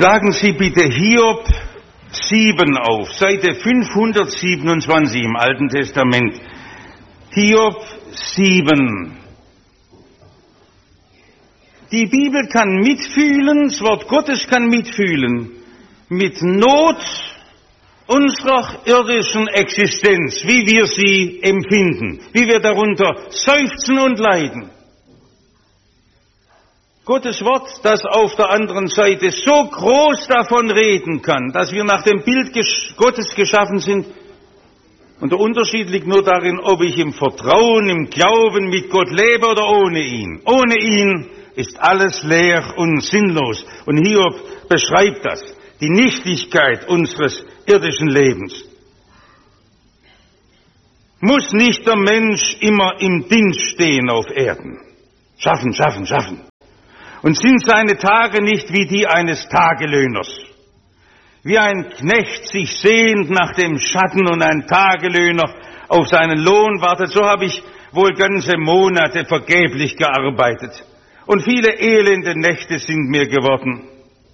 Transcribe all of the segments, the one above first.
Schlagen Sie bitte Hiob 7 auf, Seite 527 im Alten Testament. Hiob 7. Die Bibel kann mitfühlen, das Wort Gottes kann mitfühlen, mit Not unserer irdischen Existenz, wie wir sie empfinden, wie wir darunter seufzen und leiden. Gottes Wort, das auf der anderen Seite so groß davon reden kann, dass wir nach dem Bild Gottes geschaffen sind. Und der Unterschied liegt nur darin, ob ich im Vertrauen, im Glauben mit Gott lebe oder ohne ihn. Ohne ihn ist alles leer und sinnlos. Und Hiob beschreibt das, die Nichtigkeit unseres irdischen Lebens. Muss nicht der Mensch immer im Dienst stehen auf Erden? Schaffen, schaffen, schaffen. Und sind seine Tage nicht wie die eines Tagelöhners? Wie ein Knecht sich sehnt nach dem Schatten und ein Tagelöhner auf seinen Lohn wartet, so habe ich wohl ganze Monate vergeblich gearbeitet. Und viele elende Nächte sind mir geworden.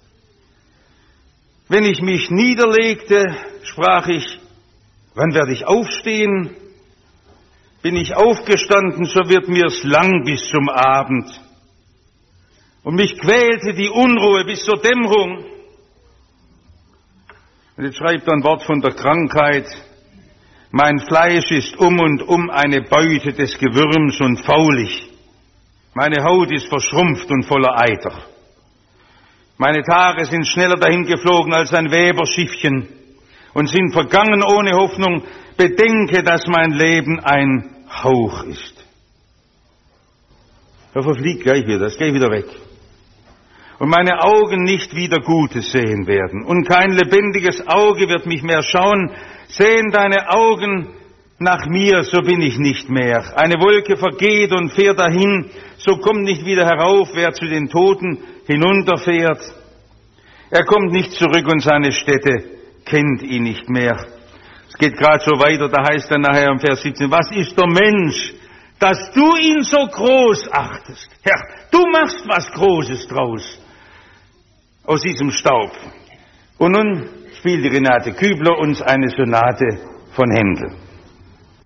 Wenn ich mich niederlegte, sprach ich, wann werde ich aufstehen? Bin ich aufgestanden, so wird mir's lang bis zum Abend. Und mich quälte die Unruhe bis zur Dämmerung. Und jetzt schreibt er ein Wort von der Krankheit. Mein Fleisch ist um und um eine Beute des Gewürms und faulig. Meine Haut ist verschrumpft und voller Eiter. Meine Tage sind schneller dahin geflogen als ein Weberschiffchen und sind vergangen ohne Hoffnung. Bedenke, dass mein Leben ein Hauch ist. Er verfliegt gleich wieder, das geht wieder weg. Und meine Augen nicht wieder Gutes sehen werden. Und kein lebendiges Auge wird mich mehr schauen. Sehen deine Augen nach mir, so bin ich nicht mehr. Eine Wolke vergeht und fährt dahin, so kommt nicht wieder herauf, wer zu den Toten hinunterfährt. Er kommt nicht zurück und seine Stätte kennt ihn nicht mehr. Es geht gerade so weiter, da heißt dann nachher im Vers 17, was ist der Mensch, dass du ihn so groß achtest? Herr, du machst was Großes draus aus diesem Staub. Und nun spielt die Renate Kübler uns eine Sonate von Händel.